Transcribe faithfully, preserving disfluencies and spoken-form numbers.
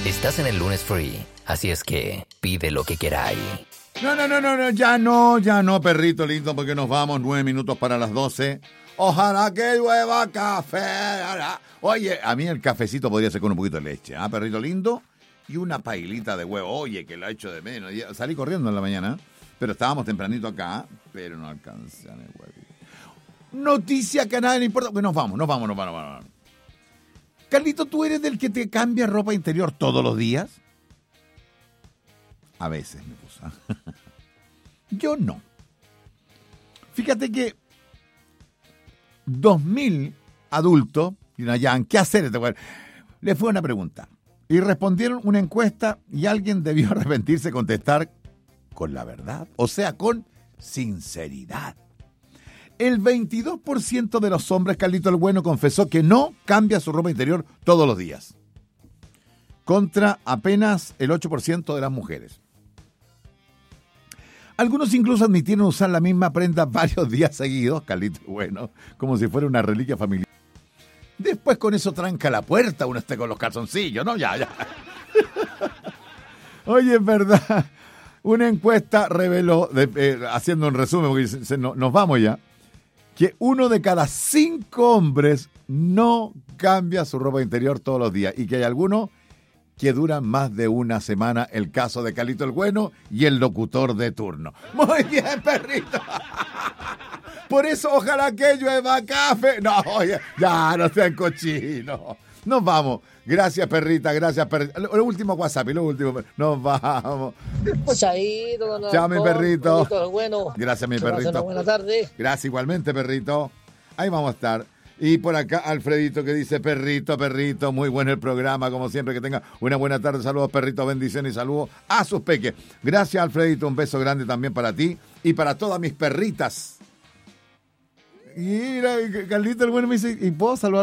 Estás en el lunes free, así es que pide lo que queráis. No, no, no, no, no, ya no, ya no, perrito lindo, porque nos vamos, nueve minutos para las doce. Ojalá que llueva café. Oye, a mí el cafecito podría ser con un poquito de leche, ¿ah, perrito lindo? Y una pailita de huevo, oye, que la echo de menos. Ya salí corriendo en la mañana, pero estábamos tempranito acá, pero no alcancé a el huevito. Noticia que a nadie le importa, pues nos vamos, nos vamos, nos vamos, nos vamos. Carlito, ¿tú eres del que te cambia ropa interior todos los días? A veces me gusta. Yo no. Fíjate que dos mil adultos, ¿qué hacer? Les fue una pregunta. Y respondieron una encuesta y alguien debió arrepentirse de contestar con la verdad. O sea, con sinceridad. El veintidós por ciento de los hombres, Carlito el Bueno, confesó que no cambia su ropa interior todos los días. Contra apenas el ocho por ciento de las mujeres. Algunos incluso admitieron usar la misma prenda varios días seguidos, Carlito el Bueno, como si fuera una reliquia familiar. Después con eso tranca la puerta, uno esté con los calzoncillos, ¿no? Ya, ya. Oye, es verdad. Una encuesta reveló, de, eh, haciendo un resumen, porque se, se, no, nos vamos ya, que uno de cada cinco hombres no cambia su ropa interior todos los días y que hay algunos que duran más de una semana, el caso de Carlito el Bueno y el locutor de turno. Muy bien, perrito. Por eso ojalá que llueva café. No, oye, ya, no sean cochinos. Nos vamos. Gracias, perrita, gracias, perrita. Lo, lo último WhatsApp y lo último. Nos vamos. Chaito, chao, mi perrito. perrito bueno. Gracias, mi perrito. Una buena tarde. Gracias, igualmente, perrito. Ahí vamos a estar. Y por acá, Alfredito, que dice, perrito, perrito, muy bueno el programa, como siempre, que tenga una buena tarde. Saludos, perrito, bendiciones y saludos a sus peques. Gracias, Alfredito, un beso grande también para ti y para todas mis perritas. Y mira, Carlito el Bueno me dice, ¿y puedo saludar?